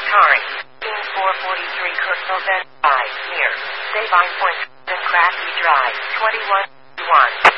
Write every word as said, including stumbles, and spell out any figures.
Time. Scene four forty-three Kirkville Bend Drive, near Sabine Point and Crafty Drive, twenty-one one.